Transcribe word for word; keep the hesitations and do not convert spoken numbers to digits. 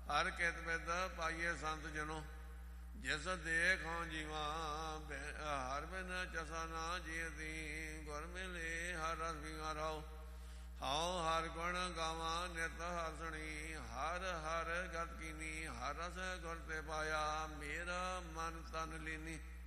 ਹਰ ਕਿਤ with ਪਾਈਏ ਸੰਤ ਜਨੋ, ਜਿਸ ਦੇਖੋ ਜੀਵਾ ਹਰ ਬਿਨ ਚਸਾ ਨਾ ਜੀਤੀ। ਗੁਰ ਮਿਲੇ ਹਰ ਰਸ ਬਿਮਾਰਾਓ, ਹਉ ਹਰ ਗੁਣ ਗਾਵਾਂ ਨਿਤ ਹਸਣੀ। ਹਰ ਹਰ ਗਤ ਕੀਨੀ, ਹਰ ਰਸ ਗੁਰ ਤੇ ਪਾਇਆ। ਮੇਰਾ ਮਨ ਤਨ ਲੀਨੀ,